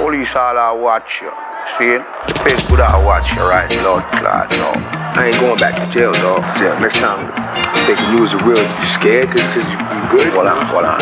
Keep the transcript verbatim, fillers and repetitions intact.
police all I watch you. See? Feds good I watch you, right? Lord Claude, no. I ain't going back to jail, dog. Jail. Next time, thinking you was a real, you scared because you, you good? Hold on, hold on.